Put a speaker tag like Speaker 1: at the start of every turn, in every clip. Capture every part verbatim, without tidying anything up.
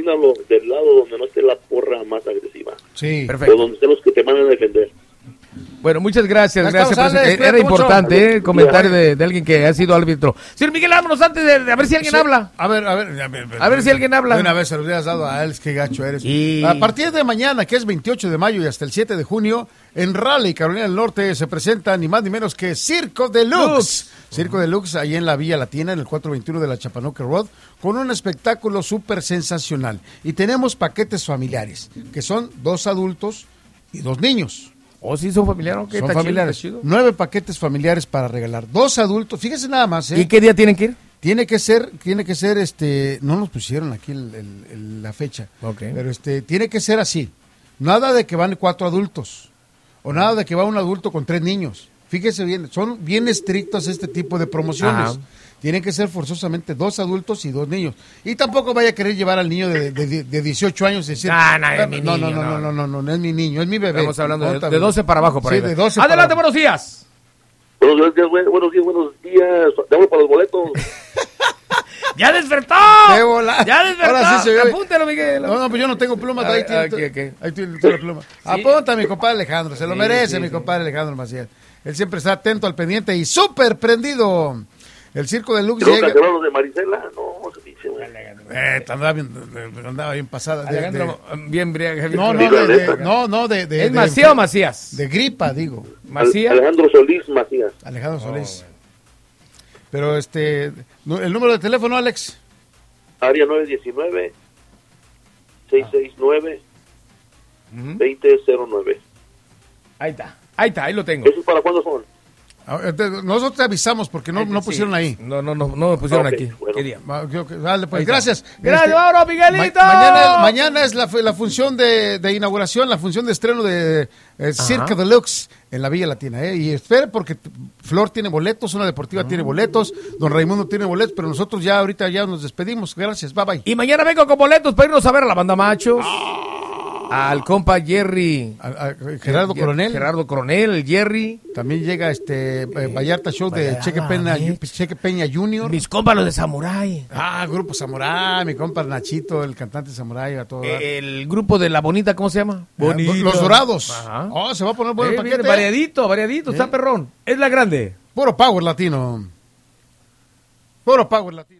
Speaker 1: defiéndalo del lado donde no esté la porra más agresiva.
Speaker 2: Sí,
Speaker 1: perfecto. O donde estén los que te van a defender.
Speaker 3: Bueno, muchas gracias,
Speaker 2: Ya
Speaker 3: gracias.
Speaker 2: estamos,
Speaker 3: Por eso,
Speaker 2: Alex,
Speaker 3: era importante
Speaker 1: mucho.
Speaker 3: eh, el comentario de, de alguien que ha sido árbitro. Señor Miguel, vámonos antes de, de a ver si alguien
Speaker 2: Sí.
Speaker 3: habla.
Speaker 2: A ver, a ver, a ver,
Speaker 3: A ver si alguien habla.
Speaker 2: De una vez se lo hubieras dado a Alex, qué gacho eres.
Speaker 3: Y-
Speaker 2: A partir de mañana, que es veintiocho de mayo y hasta el siete de junio, en Raleigh, Carolina del Norte, se presenta ni más ni menos que Circo Deluxe.
Speaker 3: Lux.
Speaker 2: Circo Deluxe, ahí en la Villa Latina, en el cuatrocientos veintiuno de la Chapanoque Road, con un espectáculo súper sensacional. Y tenemos paquetes familiares, que son dos adultos y dos niños.
Speaker 3: ¿O sí son familiares? Okay,
Speaker 2: Son
Speaker 3: está chido,
Speaker 2: familiares.
Speaker 3: está chido.
Speaker 2: Nueve paquetes familiares para regalar. Dos adultos, fíjense nada más, ¿eh?
Speaker 3: ¿Y qué día tienen que ir?
Speaker 2: Tiene que ser, tiene que ser, este, no nos pusieron aquí el- el- el- la fecha,
Speaker 3: Ok.
Speaker 2: pero este, tiene que ser así. Nada de que van cuatro adultos, o nada de que va un adulto con tres niños. Fíjese bien, son bien estrictos este tipo de promociones.
Speaker 3: Ajá.
Speaker 2: Tienen que ser forzosamente dos adultos y dos niños. Y tampoco vaya a querer llevar al niño de, de, de dieciocho años y decir,
Speaker 3: Ah, no, es mi
Speaker 2: no, no,
Speaker 3: niño,
Speaker 2: no, no, no, no, no, no es mi niño, es mi bebé.
Speaker 3: Estamos hablando de,
Speaker 2: Otra
Speaker 3: de
Speaker 2: vez.
Speaker 3: doce para abajo, por
Speaker 2: Sí,
Speaker 3: ahí.
Speaker 2: de doce para
Speaker 3: Adelante,
Speaker 2: abajo.
Speaker 3: buenos días.
Speaker 1: Buenos días, buenos, buenos días, buenos días. Dame para los boletos.
Speaker 3: ¡Ya despertó!
Speaker 2: ¡Qué bola!
Speaker 3: ¡Ya despertó!
Speaker 2: Ahora sí se ve.
Speaker 3: Apúntalo, Miguel.
Speaker 2: No, no, pues yo no tengo plumas.
Speaker 3: A
Speaker 2: Ahí
Speaker 3: ver,
Speaker 2: tiene,
Speaker 3: aquí, aquí.
Speaker 2: ahí tiene la pluma. Apunta a mi compadre Alejandro, se lo
Speaker 3: Sí,
Speaker 2: merece
Speaker 3: sí,
Speaker 2: mi
Speaker 3: sí.
Speaker 2: compadre Alejandro Macías. Él siempre está atento al pendiente y súper prendido. El Circo de Lux
Speaker 1: Creo
Speaker 2: llega...
Speaker 1: cancelaron los de Marisela. No, se dice, güey.
Speaker 2: Eh, andaba bien, andaba bien pasada. De,
Speaker 3: Alejandro,
Speaker 2: de-
Speaker 3: bien briaga.
Speaker 2: no, no,
Speaker 1: Digo,
Speaker 2: de, de-
Speaker 1: neta.
Speaker 2: no, no, de... de
Speaker 3: ¿Es
Speaker 2: de-
Speaker 3: Macías o Macías?
Speaker 2: De gripa, digo.
Speaker 3: ¿Macías?
Speaker 1: Alejandro Solís Macías.
Speaker 2: Alejandro Solís. Pero este... no, el número de teléfono, Alex.
Speaker 1: Área nueve uno nueve, seis seis nueve,
Speaker 3: Ujú.
Speaker 1: dos cero cero nueve.
Speaker 3: Ahí está, ahí está, ahí lo tengo.
Speaker 1: ¿Esos para cuándo son?
Speaker 2: Ah, entonces, Nosotros te avisamos porque no, no
Speaker 3: Sí.
Speaker 2: pusieron ahí.
Speaker 3: No, no, no, no me pusieron
Speaker 1: Ok,
Speaker 3: aquí.
Speaker 1: bueno.
Speaker 3: ¿Qué día?
Speaker 2: Ah, ok, ok, Dale, pues
Speaker 3: Ahí está.
Speaker 2: gracias.
Speaker 3: Gracias,
Speaker 2: Este,
Speaker 3: ahora, Miguelito.
Speaker 2: Ma- mañana, mañana es la, fu- la función de, de inauguración, la función de estreno de eh, Circo Deluxe en la Villa Latina. ¿eh? Y espere porque t- Flor tiene boletos, Zona Deportiva tiene boletos, Don Raimundo tiene boletos, pero nosotros ya ahorita ya nos despedimos. Gracias, bye bye.
Speaker 3: Y mañana vengo con boletos para irnos a ver a la banda Machos. Al compa Jerry.
Speaker 2: A- a- Gerardo
Speaker 3: Jer-
Speaker 2: Coronel.
Speaker 3: Gerardo Coronel, el Jerry.
Speaker 2: También llega este eh, Vallarta Show de
Speaker 3: Vallarta,
Speaker 2: Cheque Peña,
Speaker 3: Mix.
Speaker 2: Cheque Peña Junior.
Speaker 3: Mis compas los de Samurai.
Speaker 2: Ah, Grupo Samurai, mi compa Nachito, el cantante Samurai, a todo dar.
Speaker 3: El grupo de La Bonita, ¿cómo se llama? Bonita.
Speaker 2: Los Dorados.
Speaker 3: Ajá.
Speaker 2: Oh, se va a poner bueno el
Speaker 3: Eh, viene
Speaker 2: paquete.
Speaker 3: variadito, variadito, está perrón. Es la grande.
Speaker 2: Puro power latino. Puro power latino.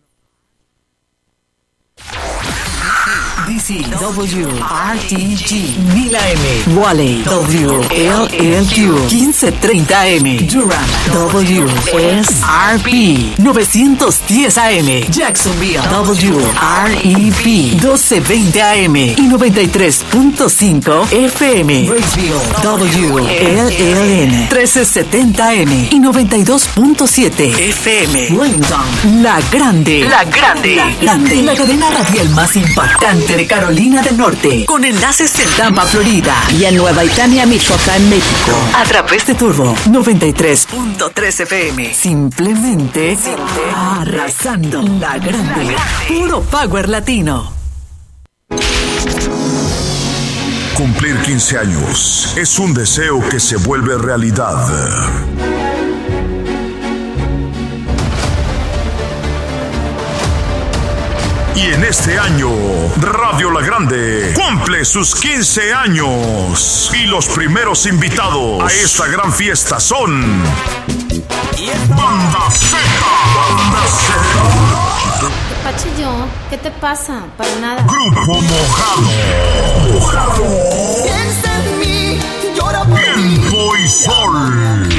Speaker 4: D C W R T G mil A M Wally W L L Q quince treinta A M Durham W S R P novecientos diez A M Jacksonville W R E P doce veinte A M y noventa y tres punto cinco F M Raceville W L L N trece setenta A M y noventa y dos punto siete F M Langdon La Grande La Grande La Grande La cadena radial más impactante de Carolina del Norte, con enlaces en Tampa, Florida y en Nueva Italia, Michoacán, México, a través de Turbo noventa y tres punto tres F M. Simplemente arrasando. La Grande, puro power latino.
Speaker 5: Cumplir quince años es un deseo que se vuelve realidad. Y en este año, Radio La Grande cumple sus quince años. Y los primeros invitados a esta gran fiesta son Banda Z. Banda Z.
Speaker 6: Pachillón, ¿qué te pasa? Para nada.
Speaker 5: Grupo Mojado. Mojado.
Speaker 7: Piensa en mí, llora por mí.
Speaker 5: Tiempo y Sol.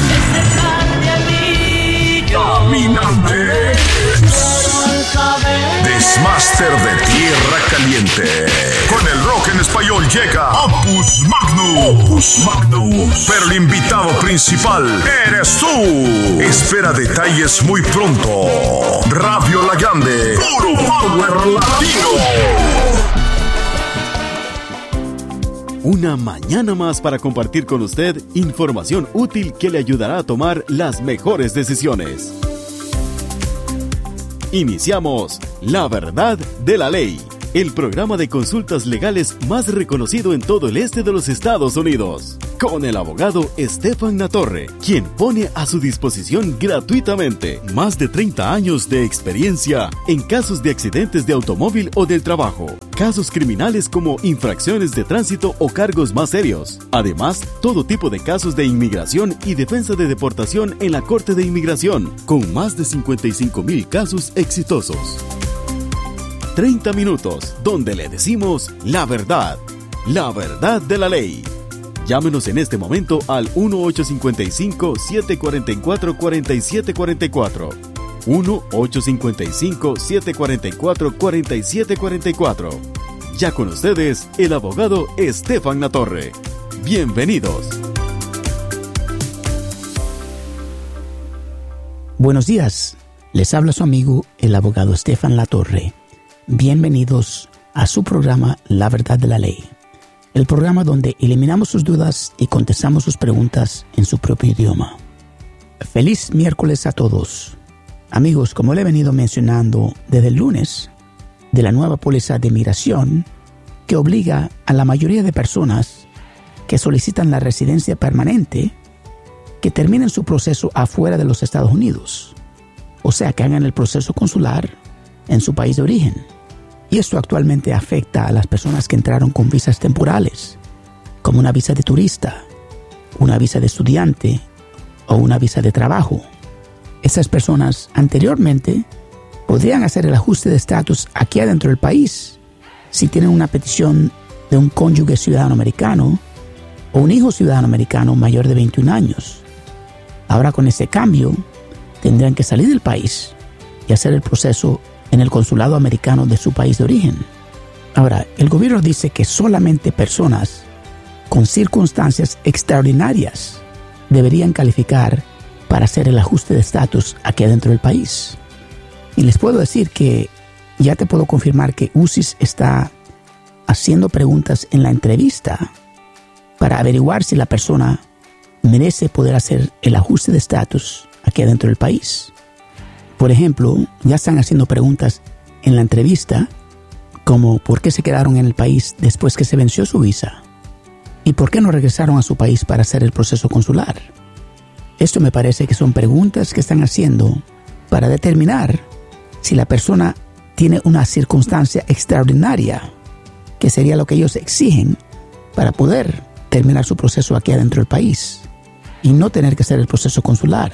Speaker 5: Caminantes. Desmaster de Tierra Caliente. Con el rock en español llega Opus Magnus. Opus Magnus. Pero el invitado principal eres tú. Espera detalles muy pronto. Radio La Grande. Puro power latino.
Speaker 8: Una mañana más para compartir con usted información útil que le ayudará a tomar las mejores decisiones. Iniciamos La Verdad de la Ley, el programa de consultas legales más reconocido en todo el este de los Estados Unidos. con el abogado Estefan Latorre, quien pone a su disposición gratuitamente más de treinta años de experiencia en casos de accidentes de automóvil o del trabajo, casos criminales como infracciones de tránsito o cargos más serios. Además, todo tipo de casos de inmigración y defensa de deportación en la Corte de Inmigración, con más de cincuenta y cinco mil casos exitosos. treinta minutos donde le decimos la verdad, la verdad de la ley. Llámenos en este momento al uno ocho cinco cinco, siete cuatro cuatro, cuatro siete cuatro cuatro. uno ocho cinco cinco, siete cuatro cuatro, cuatro siete cuatro cuatro. Ya con ustedes, el abogado Estefan Latorre. Bienvenidos.
Speaker 9: Buenos días. Les habla su amigo, el abogado Estefan Latorre. Bienvenidos a su programa La Verdad de la Ley. El programa donde eliminamos sus dudas y contestamos sus preguntas en su propio idioma. Feliz miércoles a todos. Amigos, como le he venido mencionando desde el lunes, de la nueva póliza de migración que obliga a la mayoría de personas que solicitan la residencia permanente que terminen su proceso afuera de los Estados Unidos. O sea, que hagan el proceso consular en su país de origen. Y esto actualmente afecta a las personas que entraron con visas temporales, como una visa de turista, una visa de estudiante o una visa de trabajo. Esas personas anteriormente podrían hacer el ajuste de estatus aquí adentro del país si tienen una petición de un cónyuge ciudadano americano o un hijo ciudadano americano mayor de veintiún años. Ahora, con este cambio, tendrán que salir del país y hacer el proceso en el consulado americano de su país de origen. Ahora, el gobierno dice que solamente personas con circunstancias extraordinarias deberían calificar para hacer el ajuste de estatus aquí adentro del país. Y les puedo decir que ya te puedo confirmar que U C I S está haciendo preguntas en la entrevista para averiguar si la persona merece poder hacer el ajuste de estatus aquí adentro del país. Por ejemplo, ya están haciendo preguntas en la entrevista como ¿por qué se quedaron en el país después que se venció su visa? ¿Y por qué no regresaron a su país para hacer el proceso consular? Esto me parece que son preguntas que están haciendo para determinar si la persona tiene una circunstancia extraordinaria, que sería lo que ellos exigen para poder terminar su proceso aquí adentro del país y no tener que hacer el proceso consular.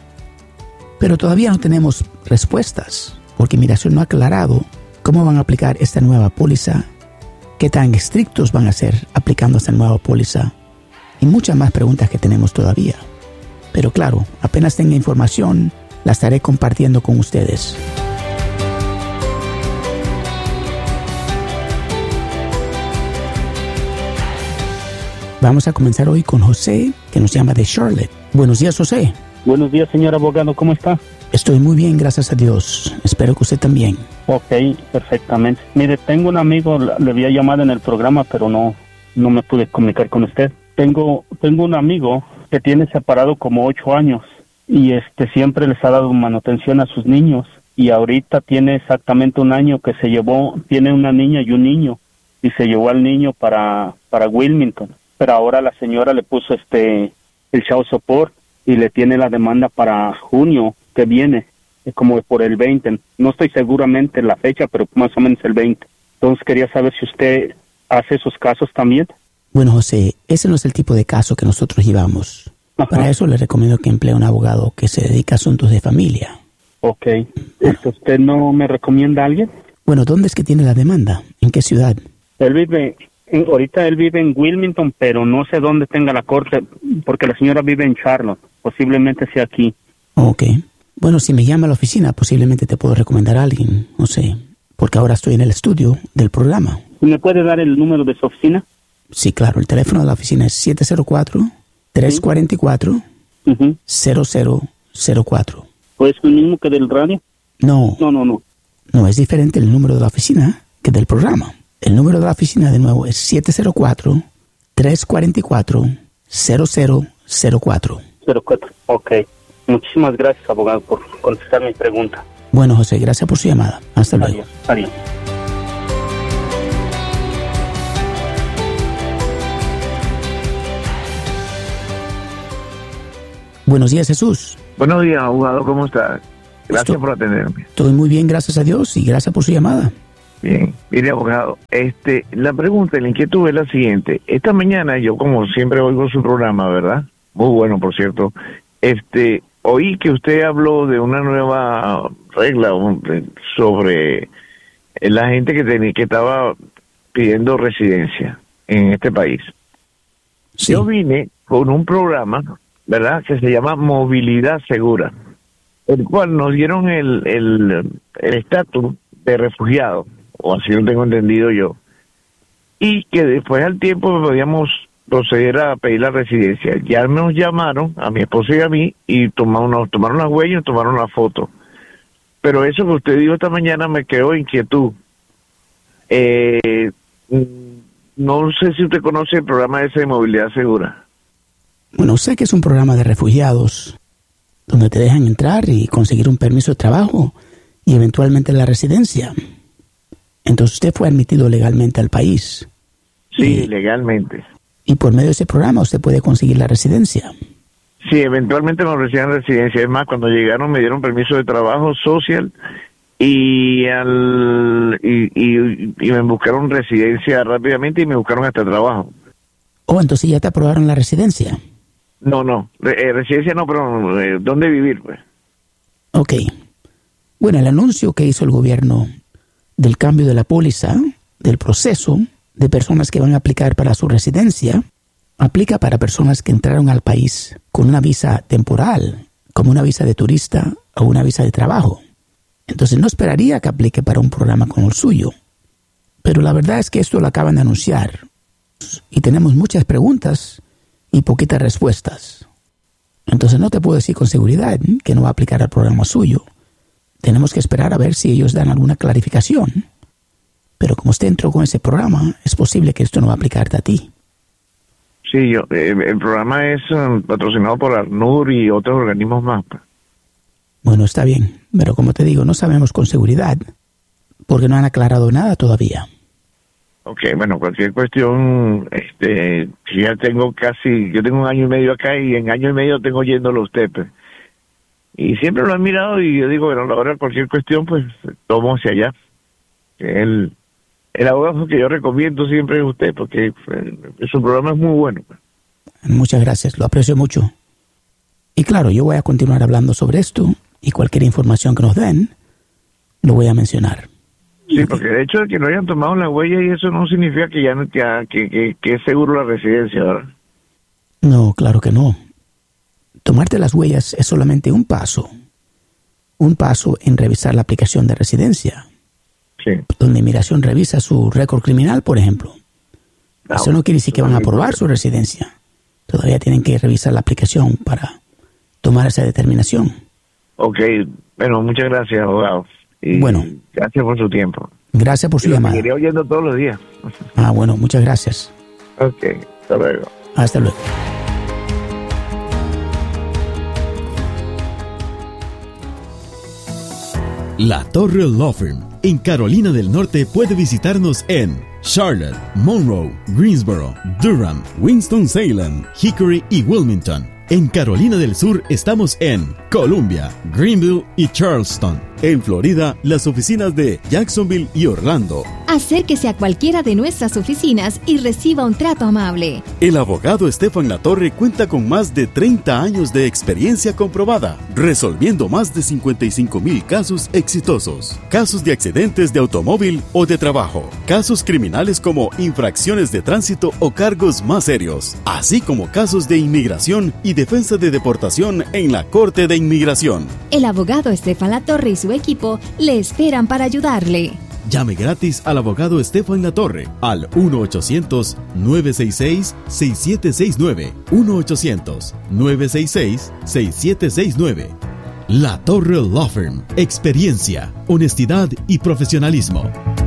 Speaker 9: Pero todavía no tenemos respuestas, porque Migración no ha aclarado cómo van a aplicar esta nueva póliza, qué tan estrictos van a ser aplicando esta nueva póliza, y muchas más preguntas que tenemos todavía. Pero claro, apenas tenga información, la estaré compartiendo con ustedes. Vamos a comenzar hoy con José, que nos llama de Charlotte. Buenos días, José.
Speaker 10: Buenos días, señor abogado, ¿cómo está?
Speaker 9: Estoy muy bien, gracias a Dios. Espero que usted también.
Speaker 10: Ok, perfectamente. Mire, tengo un amigo, le había llamado en el programa, pero no, no me pude comunicar con usted. Tengo, tengo un amigo que tiene separado como ocho años y este siempre les ha dado manutención a sus niños y ahorita tiene exactamente un año que se llevó, tiene una niña y un niño y se llevó al niño para, para Wilmington, pero ahora la señora le puso este el child support y le tiene la demanda para junio que viene, como por el veinte. No estoy seguramente la fecha, pero más o menos el veinte. Entonces quería saber si usted hace esos casos también.
Speaker 9: Bueno, José, ese no es el tipo de caso que nosotros llevamos. Ajá. Para eso le recomiendo que emplee un abogado que se dedica a asuntos de familia.
Speaker 10: Ok. ¿Usted no me recomienda a alguien?
Speaker 9: Bueno, ¿dónde es que tiene la demanda? ¿En qué ciudad?
Speaker 10: Él vive... Ahorita él vive en Wilmington, pero no sé dónde tenga la corte, porque la señora vive en Charlotte. Posiblemente sea aquí.
Speaker 9: Ok. Bueno, si me llama a la oficina, posiblemente te puedo recomendar a alguien. No sé, porque ahora estoy en el estudio del programa.
Speaker 10: ¿Me puede dar el número de su oficina?
Speaker 9: Sí, claro. El teléfono de la oficina es siete cero cuatro, tres cuatro cuatro, cero cero cero cuatro.
Speaker 10: ¿O es el mismo que del radio?
Speaker 9: No.
Speaker 10: No, no, no.
Speaker 9: No, es diferente el número de la oficina que del programa. El número de la oficina, de nuevo, es siete cero cuatro, tres cuatro cuatro, cero cero cero cuatro.
Speaker 10: cero cuatro, ok. Muchísimas gracias, abogado, por contestar mi pregunta.
Speaker 9: Bueno, José, gracias por su llamada. Hasta luego.
Speaker 10: Adiós. Adiós.
Speaker 9: Buenos días, Jesús.
Speaker 11: Buenos días, abogado, ¿cómo está? Gracias
Speaker 9: Estoy,
Speaker 11: por atenderme.
Speaker 9: Estoy muy bien, gracias a Dios, y gracias por su llamada.
Speaker 11: Bien, mire, abogado, este, la pregunta, la inquietud es la siguiente. Esta mañana, yo como siempre oigo su programa, ¿verdad? Muy bueno, por cierto. Este, oí que usted habló de una nueva regla sobre la gente que tenía, que estaba pidiendo residencia en este país. Sí. Yo vine con un programa, ¿verdad?, que se llama Movilidad Segura, el cual nos dieron el el el estatus de refugiado, o así lo tengo entendido yo, y que después al tiempo podíamos proceder a pedir la residencia. Ya nos llamaron a mi esposa y a mí y tomaron, nos tomaron las huellas y tomaron la foto. Pero eso que usted dijo esta mañana me quedó inquietud. Eh, no sé si usted conoce el programa ese de Movilidad Segura.
Speaker 9: Bueno, sé que es un programa de refugiados donde te dejan entrar y conseguir un permiso de trabajo y eventualmente la residencia. Entonces usted fue admitido legalmente al país.
Speaker 11: Sí,
Speaker 9: y,
Speaker 11: legalmente.
Speaker 9: Y por medio de ese programa usted puede conseguir la residencia.
Speaker 11: Sí, eventualmente me ofrecían residencia. Es más, cuando llegaron me dieron permiso de trabajo social y al y, y, y me buscaron residencia rápidamente y me buscaron hasta trabajo.
Speaker 9: Oh, entonces ya te aprobaron la residencia.
Speaker 11: No, no, eh, residencia no, pero eh, ¿dónde vivir, pues?
Speaker 9: Ok. Bueno, el anuncio que hizo el gobierno del cambio de la póliza, del proceso de personas que van a aplicar para su residencia, aplica para personas que entraron al país con una visa temporal, como una visa de turista o una visa de trabajo. Entonces no esperaría que aplique para un programa como el suyo. Pero la verdad es que esto lo acaban de anunciar y tenemos muchas preguntas y poquitas respuestas. Entonces no te puedo decir con seguridad que no va a aplicar al programa suyo. Tenemos que esperar a ver si ellos dan alguna clarificación. Pero como usted entró con ese programa, es posible que esto no va a aplicarte a ti.
Speaker 11: Sí, yo, eh, el programa es um, patrocinado por ARNUR y otros organismos más.
Speaker 9: Bueno, está bien, pero como te digo, no sabemos con seguridad, porque no han aclarado nada todavía.
Speaker 11: Ok, bueno, cualquier cuestión, este, ya tengo casi, yo tengo un año y medio acá y en año y medio tengo yéndolo a usted, pues. Y siempre lo he mirado y yo digo, bueno, ahora cualquier cuestión, pues, tomo hacia allá. El, el abogado que yo recomiendo siempre es usted, porque pues, su programa es muy bueno.
Speaker 9: Muchas gracias, lo aprecio mucho. Y claro, yo voy a continuar hablando sobre esto y cualquier información que nos den, lo voy a mencionar.
Speaker 11: Sí, porque de hecho de que no hayan tomado la huella y eso no significa que ya no que, que, que, que es seguro la residencia, ¿verdad?
Speaker 9: No, claro que no. Tomarte las huellas es solamente un paso. Un paso en revisar la aplicación de residencia.
Speaker 11: Sí.
Speaker 9: Donde inmigración revisa su récord criminal, por ejemplo. No, eso no quiere decir que van a aprobar su residencia. Todavía tienen que revisar la aplicación para tomar esa determinación.
Speaker 11: Ok, bueno, muchas gracias, abogado. Y
Speaker 9: bueno.
Speaker 11: Gracias por su tiempo.
Speaker 9: Gracias por su
Speaker 11: y lo
Speaker 9: llamada.
Speaker 11: Seguiré oyendo todos los días.
Speaker 9: Ah, bueno, muchas gracias.
Speaker 11: Ok, hasta luego.
Speaker 9: Hasta luego.
Speaker 8: La Torre Law Firm en Carolina del Norte puede visitarnos en Charlotte, Monroe, Greensboro, Durham, Winston-Salem, Hickory y Wilmington. En Carolina del Sur estamos en Columbia, Greenville y Charleston. En Florida, las oficinas de Jacksonville y Orlando.
Speaker 12: Acérquese a cualquiera de nuestras oficinas y reciba un trato amable.
Speaker 8: El abogado Estefan Latorre cuenta con más de treinta años de experiencia comprobada, resolviendo más de cincuenta y cinco mil casos exitosos. Casos de accidentes de automóvil o de trabajo, casos criminales como infracciones de tránsito o cargos más serios, así como casos de inmigración y defensa de deportación en la Corte de Inmigración.
Speaker 12: El abogado Estefan Latorre y su equipo le esperan para ayudarle.
Speaker 8: Llame gratis al abogado Estefan Latorre al uno ochocientos, nueve seis seis, seis siete seis nueve, uno ochocientos, nueve seis seis, seis siete seis nueve. La Torre Law Firm, experiencia, honestidad y profesionalismo.